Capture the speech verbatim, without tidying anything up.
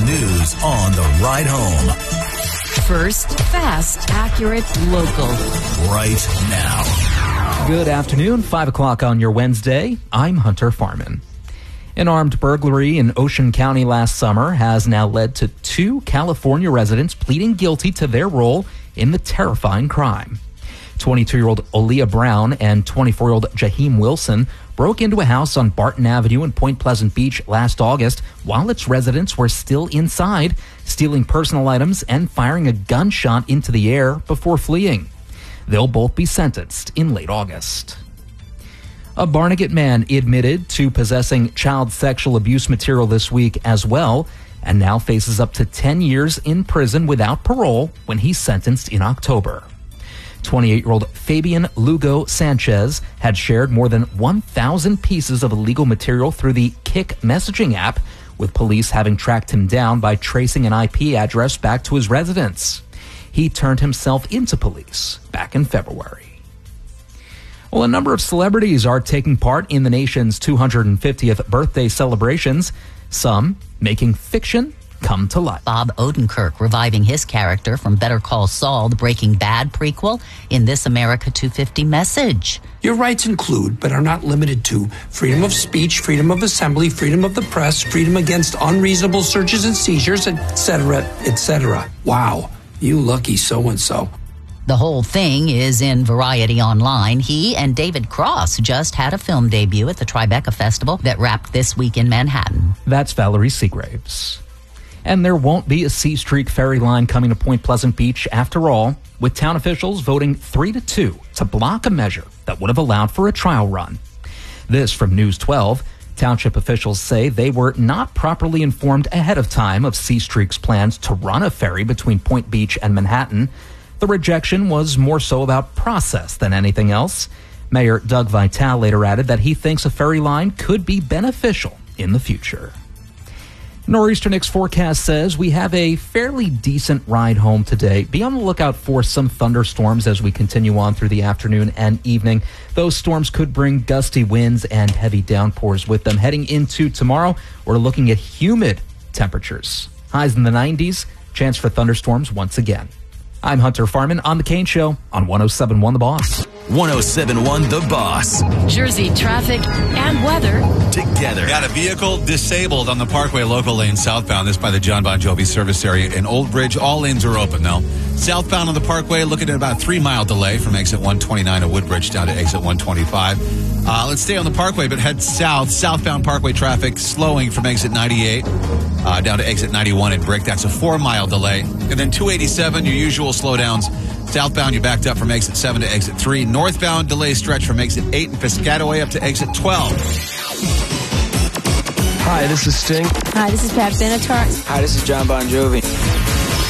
news on the ride home. First, fast, accurate, local. Right now. Good afternoon, five o'clock on your Wednesday. I'm Hunter Farman. An armed burglary in Ocean County last summer has now led to two California residents pleading guilty to their role in the terrifying crime. twenty-two-year-old Aaliyah Brown and twenty-four-year-old Jaheim Wilson broke into a house on Barton Avenue in Point Pleasant Beach last August while its residents were still inside, stealing personal items and firing a gunshot into the air before fleeing. They'll both be sentenced in late August. A Barnegat man admitted to possessing child sexual abuse material this week as well, and now faces up to ten years in prison without parole when he's sentenced in October. twenty-eight-year-old Fabian Lugo Sanchez had shared more than one thousand pieces of illegal material through the Kik messaging app, with police having tracked him down by tracing an I P address back to his residence. He turned himself into police back in February. Well, a number of celebrities are taking part in the nation's two hundred fiftieth birthday celebrations, some making fiction come to life. Bob Odenkirk reviving his character from Better Call Saul, the Breaking Bad prequel, in This America two fifty message. Your rights include, but are not limited to, freedom of speech, freedom of assembly, freedom of the press, freedom against unreasonable searches and seizures, et cetera, et cetera. Wow, you lucky so-and-so. The whole thing is in Variety Online. He and David Cross just had a film debut at the Tribeca Festival that wrapped this week in Manhattan. That's Valerie Seagraves. And there won't be a C Streak ferry line coming to Point Pleasant Beach after all, with town officials voting three to two to block a measure that would have allowed for a trial run. This from News twelve. Township officials say they were not properly informed ahead of time of C Streak's plans to run a ferry between Point Beach and Manhattan. The rejection was more so about process than anything else. Mayor Doug Vitale later added that he thinks a ferry line could be beneficial in the future. Nor'easter Nick's forecast says we have a fairly decent ride home today. Be on the lookout for some thunderstorms as we continue on through the afternoon and evening. Those storms could bring gusty winds and heavy downpours with them. Heading into tomorrow, we're looking at humid temperatures. Highs in the nineties, chance for thunderstorms once again. I'm Hunter Farman on The Kane Show on one oh seven point one The Boss. one oh seven point one The Boss. Jersey traffic and weather together. Got a vehicle disabled on the Parkway local lane southbound. This by the John Bon Jovi service area in Old Bridge. All lanes are open, though. Southbound on the Parkway, looking at about a three-mile delay from exit one twenty-nine at Woodbridge down to exit one twenty-five. Uh, let's stay on the Parkway, but head south. Southbound Parkway traffic slowing from exit ninety-eight uh, down to exit ninety-one at Brick. That's a four-mile delay. And then two eighty-seven, your usual slowdowns. Southbound, you're backed up from exit seven to exit three. Northbound, delay stretch from exit eight and Piscataway up to exit twelve. Hi, this is Sting. Hi, this is Pat Benatar. Hi, this is John Bon Jovi.